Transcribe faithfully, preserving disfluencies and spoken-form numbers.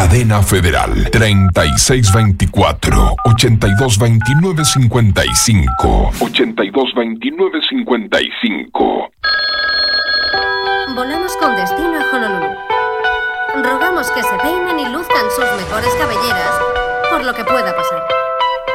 Cadena Federal, treinta y seis veinticuatro, ochenta y dos veintinueve cincuenta y cinco. ochenta y dos veintinueve cincuenta y cinco. Volamos con destino a Honolulu. Rogamos que se peinen y luzcan sus mejores cabelleras por lo que pueda pasar.